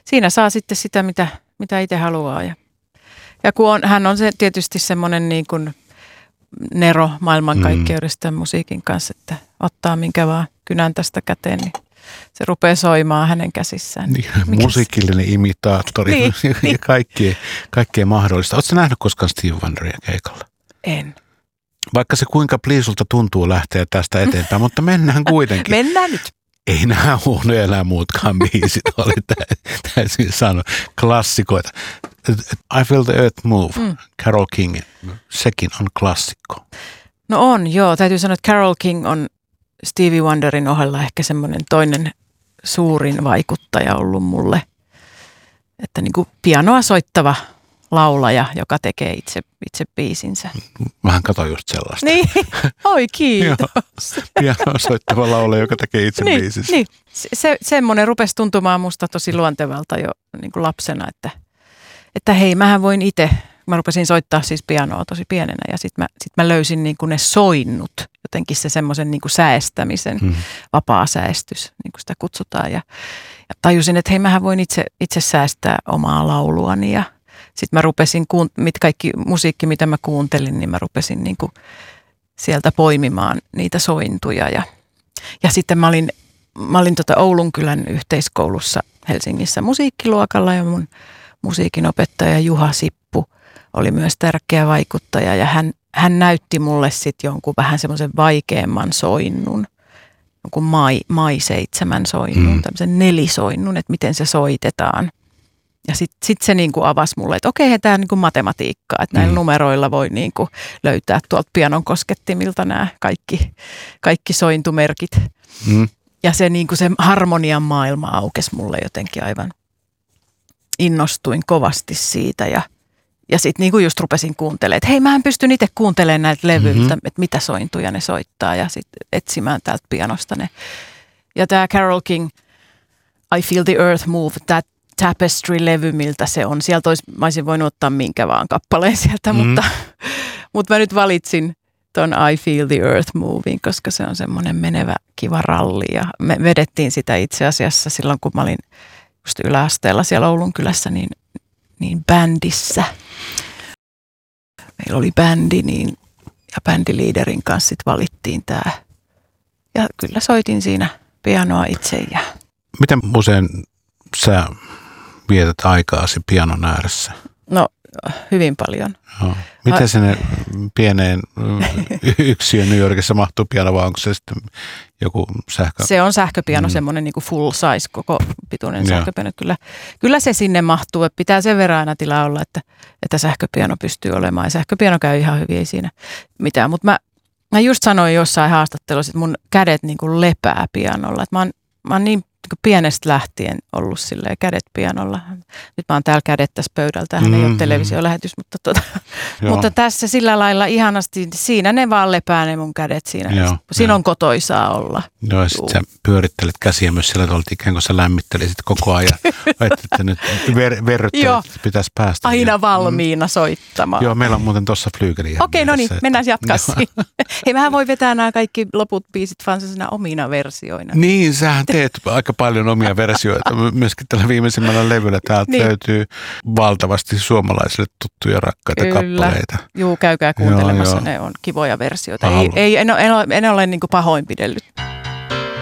siinä saa sitten sitä, mitä itse haluaa. Ja kun hän on se tietysti semmoinen niin kuin nero maailmankaikkeudesta musiikin kanssa, että ottaa minkä vaan kynän tästä käteen, niin se rupeaa soimaan hänen käsissään. Niin, musiikillinen imitaattori ja kaikkea mahdollista. Oletko nähnyt koskaan Stevie Wonderia keikalla? En. Vaikka se kuinka pliisulta tuntuu lähteä tästä eteenpäin, mutta mennään kuitenkin. Mennään nyt. Ei nämä huonoja enää muutkaan biisit, oli täysin sanoa klassikoita. I Feel the Earth Move, Carole King, sekin on klassikko. No on, joo. Täytyy sanoa, että Carole King on Stevie Wonderin ohella ehkä semmoinen toinen suurin vaikuttaja ollut mulle. Että niin kuin pianoa soittava laulaja, joka tekee itse biisinsä. Vähän kato just sellaista. Niin, oi kiitos. Pianoa soittava laulaja, joka tekee itse biisinsä. Niin, semmoinen rupesi tuntumaan musta tosi luontevalta jo niin kuin lapsena, että hei, mähän voin itse. Mä rupesin soittaa siis pianoa tosi pienenä ja sit mä löysin niin kuin ne soinnut, jotenkin se semmoisen niin kuin säestämisen, vapaa säestys, niin kuin sitä kutsutaan. Ja tajusin, että hei, mähän voin itse säästää omaa lauluani ja sitten mä rupesin, kaikki musiikki, mitä mä kuuntelin, niin mä rupesin niin kuin sieltä poimimaan niitä sointuja. Ja sitten mä olin Oulunkylän yhteiskoulussa Helsingissä musiikkiluokalla ja mun musiikinopettaja Juha Sippu oli myös tärkeä vaikuttaja ja hän näytti mulle sitten jonkun vähän semmoisen vaikeamman soinnun, jonkun Mai 7 soinnun, tämmöisen nelisoinnun, että miten se soitetaan. Ja sitten se niinku avasi mulle, että okei, tämä on niinku matematiikkaa, että näillä numeroilla voi niinku löytää tuolta pianon koskettimilta nämä kaikki sointumerkit. Ja se, niinku se harmonian maailma aukesi mulle jotenkin aivan. Innostuin kovasti siitä ja sitten niinku just rupesin kuuntelemaan, että hei, mähän pystyn itse kuuntelemaan näiltä levyiltä, että mitä sointuja ne soittaa ja sitten etsimään täältä pianosta ne. Ja tämä Carole King, I Feel the Earth Move, tämä Tapestry-levy, miltä se on. Sieltä mä olisin voinut ottaa minkä vaan kappaleen sieltä, mutta mä nyt valitsin ton I Feel the Earth Moving, koska se on semmoinen menevä kiva ralli ja me vedettiin sitä itse asiassa silloin, kun mä olin just yläasteella siellä Oulunkylässä, niin bändissä. Meillä oli bändi ja bändiliiderin kanssa sit valittiin tää. Ja kyllä soitin siinä pianoa itse. Miten usein sä vietät aikaasi pianon ääressä? No, hyvin paljon. Joo. Miten sinne pieneen yksiöön New Yorkissa mahtuu piano, vai onko se sitten joku sähkö? Se on sähköpiano, semmoinen niin kuin full size, koko pituinen sähköpiano. Kyllä se sinne mahtuu, että pitää sen verran aina tilaa olla, että sähköpiano pystyy olemaan. Ja sähköpiano käy ihan hyvin, ei siinä mitään. Mutta mä just sanoin jossain haastattelussa, että mun kädet niin kuin lepää pianolla. Että mä oon niin pienestä lähtien ollut silleen kädet pianolla. Nyt mä oon täällä kädet tässä pöydällä. Tämähän ei ole televisiolähetys, mutta tässä sillä lailla ihanasti, siinä ne vaan lepää ne mun kädet siinä. Siinä on kotoisaa olla. Joo, ja sitten sä pyörittelet käsiä myös sillä tavalla, ikään kuin sä lämmittelisit koko ajan. Että nyt verryttelet, pitäisi päästä. Aina valmiina soittamaan. Joo, meillä on muuten tuossa flyygeli. Okei, no niin, mennään jatkaa siinä. Hei, mähän voi vetää nämä kaikki loput biisit vaan omina versioina. Niin, sähän teet aika paljon omia versioita. Myöskin tällä viimeisimmällä levyllä täältä löytyy valtavasti suomalaisille tuttuja rakkaita kappaleita. Juu, käykää kuuntelemassa. Ne on kivoja versioita. En ole niin kuin pahoinpidellyt.